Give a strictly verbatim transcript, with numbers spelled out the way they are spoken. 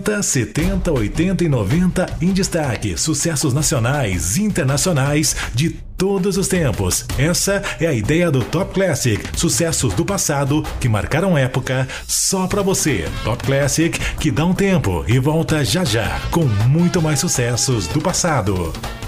setenta, oitenta e noventa em destaque. Sucessos nacionais e internacionais de todos os tempos. Essa é a ideia do Top Classic. Sucessos do passado que marcaram época só pra você. Top Classic que dá um tempo e volta já já com muito mais sucessos do passado.